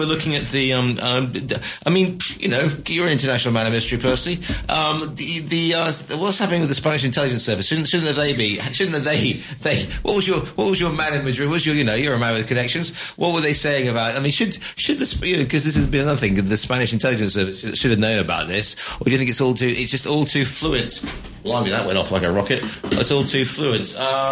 We're looking at the, I mean, you know, you're an international man of mystery, Percy. What's happening with the Spanish intelligence service? Shouldn't they? What was your man of mystery? You're a man with connections. What were they saying about? I mean, should the, because this has been another thing. The Spanish intelligence service should have known about this, or do you think it's just all too fluent? Blimey, that went off like a rocket. It's all too fluent.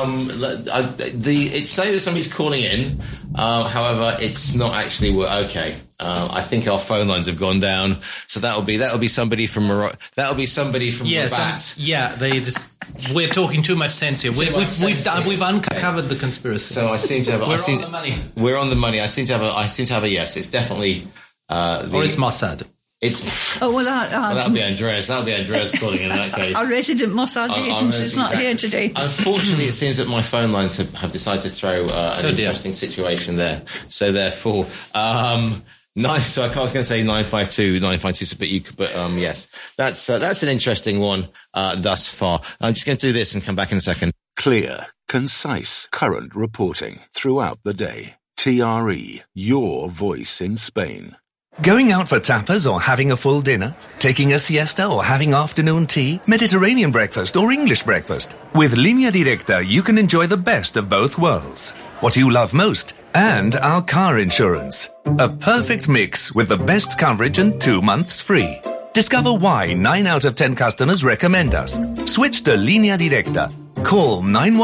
It's saying that somebody's calling in. However, it's not actually okay. I think our phone lines have gone down, so that'll be somebody from Morocco. That'll be somebody from Rabat. We're talking too much sense here. We've uncovered the conspiracy. So I seem to have. We're on the money. We're on the money. I seem to have a yes. It's definitely. Or it's Mossad. That'll be Andreas. That'll be Andreas calling in that case. Our resident Mossad agent is not here today. Unfortunately, it seems that my phone lines have decided to throw an interesting situation there. So therefore, so I was going to say 952, but yes, that's an interesting one thus far. I'm just going to do this and come back in a second. Clear, concise, current reporting throughout the day. TRE, your voice in Spain. Going out for tapas or having a full dinner? Taking a siesta or having afternoon tea? Mediterranean breakfast or English breakfast? With Línea Directa, you can enjoy the best of both worlds. What you love most and our car insurance. A perfect mix with the best coverage and 2 months free. Discover why 9 out of 10 customers recommend us. Switch to Línea Directa. Call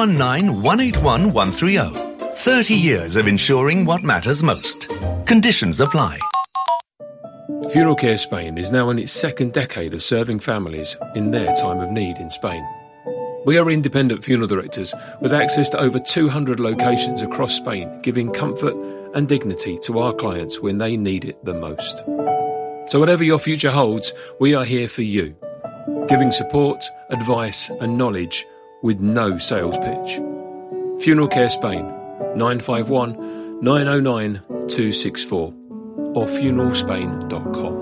919-181-130. 30 years of insuring what matters most. Conditions apply. Funeral Care Spain is now in its second decade of serving families in their time of need in Spain. We are independent funeral directors with access to over 200 locations across Spain, giving comfort and dignity to our clients when they need it the most. So whatever your future holds, we are here for you, giving support, advice and knowledge with no sales pitch. Funeral Care Spain, 951 909 264. or funeralspain.com.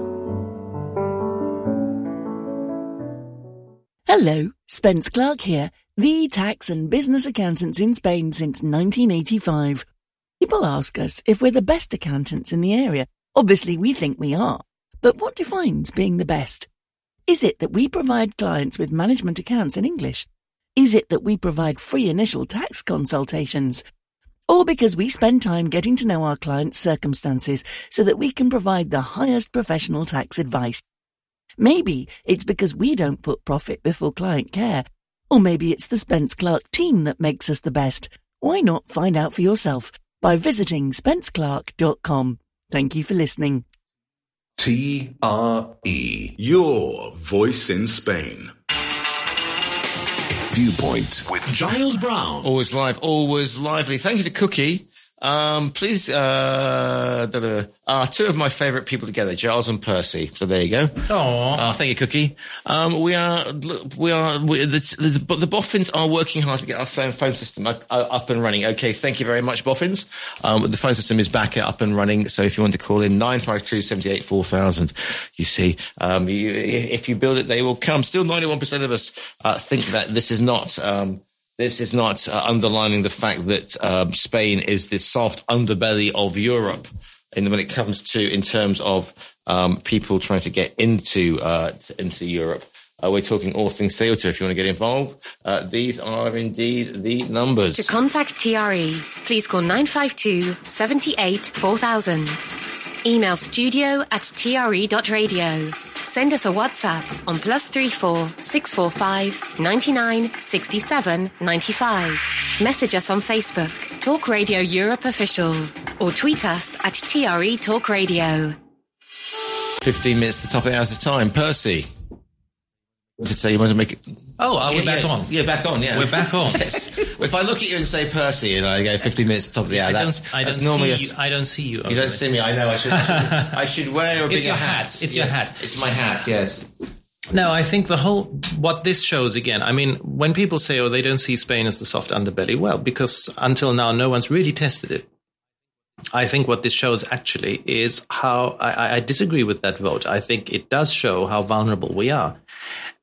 Hello, Spence Clark here, the tax and business accountants in Spain since 1985. People ask us if we're the best accountants in the area. Obviously, we think we are. But what defines being the best? Is it that we provide clients with management accounts in English? Is it that we provide free initial tax consultations? Or because we spend time getting to know our clients' circumstances so that we can provide the highest professional tax advice? Maybe it's because we don't put profit before client care. Or maybe it's the Spence Clark team that makes us the best. Why not find out for yourself by visiting spenceclark.com. Thank you for listening. TRE, your voice in Spain. Viewpoint with Giles Brown. Always live, always lively. Thank you to Cookie. Please, two of my favourite people together, Giles and Percy. So there you go. Aww. Thank you, Cookie. The Boffins are working hard to get our phone system up and running. Okay, thank you very much, Boffins. The phone system is back up and running. So if you want to call in 952-78-4000, you see, if you build it, they will come. Still 91% of us, think that this is not underlining the fact that Spain is the soft underbelly of Europe when it comes to in terms of people trying to get into Europe. We're talking all things theatre. If you want to get involved, these are indeed the numbers. To contact TRE, please call 952-78-4000. Email studio@tre.radio. Send us a WhatsApp on +34 645 99 67 95. Message us on Facebook, Talk Radio Europe Official, or tweet us at TRE Talk Radio. 15 minutes to the top of the hour at a time. Percy. To say you want to make it. Oh, are we back on? Yeah, back on, yeah. We're back on. Yes. If I look at you and say Percy and I go 15 minutes to the top of the hour, that's normally I don't see you. You don't see me, I know. I should wear a bigger hat. It's your hat. It's my hat, yes. No, I think what this shows again, I mean, when people say, they don't see Spain as the soft underbelly, well, because until now, no one's really tested it. I think what this shows actually is how I disagree with that vote. I think it does show how vulnerable we are.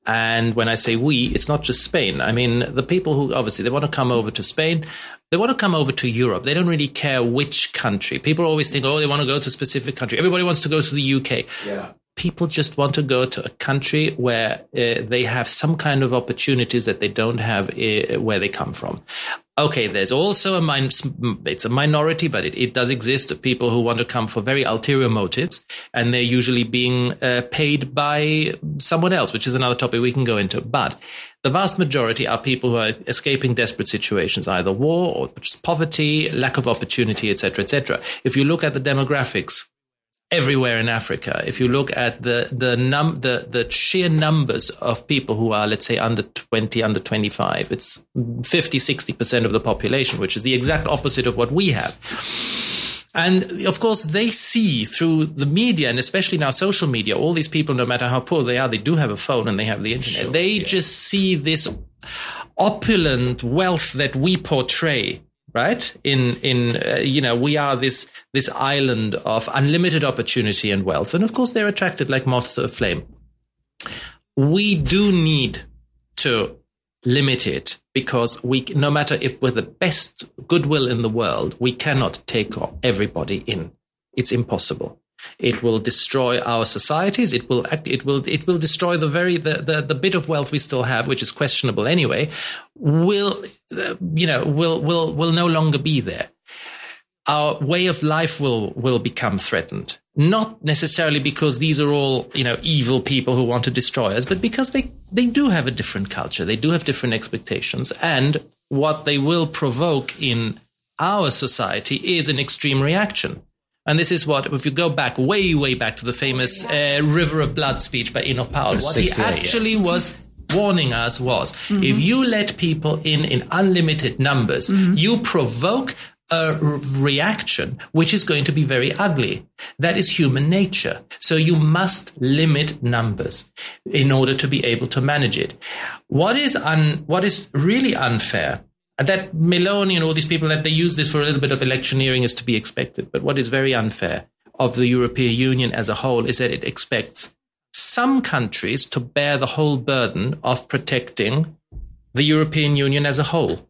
And when I say we, it's not just Spain. I mean, the people who obviously they want to come over to Spain, they want to come over to Europe. They don't really care which country. People always think, they want to go to a specific country. Everybody wants to go to the UK. Yeah. People just want to go to a country where they have some kind of opportunities that they don't have where they come from. Okay, there's also it's a minority, but it does exist of people who want to come for very ulterior motives, and they're usually being paid by someone else, which is another topic we can go into. But the vast majority are people who are escaping desperate situations, either war or just poverty, lack of opportunity, etc., etc. If you look at the demographics, everywhere in Africa, if you look at the sheer numbers of people who are, let's say, under 20, under 25, it's 50-60% of the population, which is the exact opposite of what we have. And of course, they see through the media, and especially now social media, all these people, no matter how poor they are, they do have a phone and they have the internet. Sure, they just see this opulent wealth that we portray. Right? We are this island of unlimited opportunity and wealth. And of course, they're attracted like moths to a flame. We do need to limit it because no matter if with the best goodwill in the world, we cannot take everybody in. It's impossible. It will destroy our societies. It will destroy the bit of wealth we still have, which is questionable anyway. Will no longer be there. Our way of life will become threatened. Not necessarily because these are all evil people who want to destroy us, but because they do have a different culture. They do have different expectations, and what they will provoke in our society is an extreme reaction. And this is what, if you go back, way back to the famous River of Blood speech by Enoch Powell, what he actually was warning us was, if you let people in unlimited numbers, you provoke a reaction which is going to be very ugly. That is human nature. So you must limit numbers in order to be able to manage it. What is really unfair, that Meloni and all these people, that they use this for a little bit of electioneering, is to be expected. But what is very unfair of the European Union as a whole is that it expects some countries to bear the whole burden of protecting the European Union as a whole.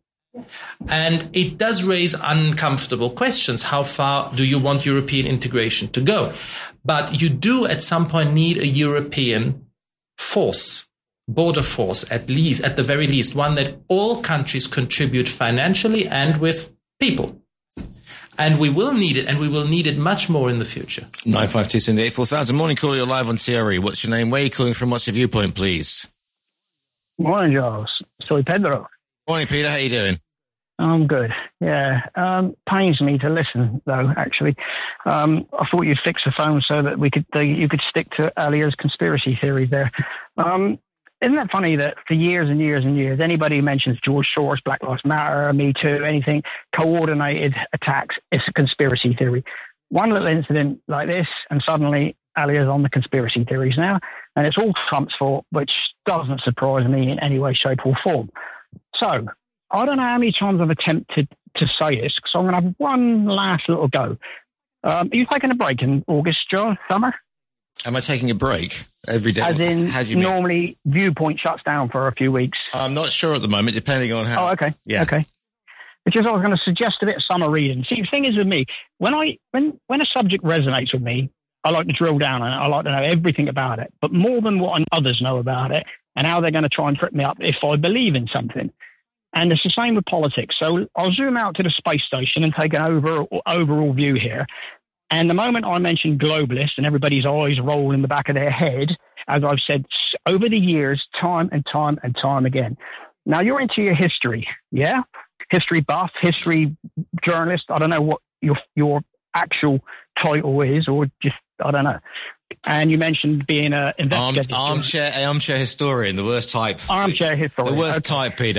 And it does raise uncomfortable questions. How far do you want European integration to go? But you do at some point need a European force, border force, at the very least, one that all countries contribute financially and with people. And we will need it, and we will need it much more in the future. 952-78-4000. Morning caller, you're live on TRE. What's your name? Where are you calling from? What's your viewpoint, please? Morning, Charles. Soy Pedro. Morning, Peter. How you doing? I'm good. Yeah. Pains me to listen, though, actually. I thought you'd fix the phone so that you could stick to Alia's conspiracy theories there. Isn't that funny that for years and years and years, anybody who mentions George Soros, Black Lives Matter, Me Too, anything, coordinated attacks, it's a conspiracy theory. One little incident like this, and suddenly Alia's on the conspiracy theories now, and it's all Trump's fault, which doesn't surprise me in any way, shape or form. So, I don't know how many times I've attempted to say this, so I'm going to have one last little go. Are you taking a break in August, John, summer? Am I taking a break every day? As in, how do you mean? Normally Viewpoint shuts down for a few weeks. I'm not sure at the moment, depending on how. Oh, okay. Yeah. Okay. Because I was going to suggest a bit of summer reading. See, the thing is with me, when a subject resonates with me, I like to drill down on it. I like to know everything about it, but more than what others know about it and how they're going to try and trip me up if I believe in something. And it's the same with politics. So I'll zoom out to the space station and take an overall view here. And the moment I mention globalists and everybody's eyes roll in the back of their head, as I've said over the years, time and time and time again. Now, you're into your history, yeah? History buff, history journalist. I don't know what your actual title is, or just, I don't know. And you mentioned being an investigative armchair historian, the worst type. Armchair historian. The worst type, Peter.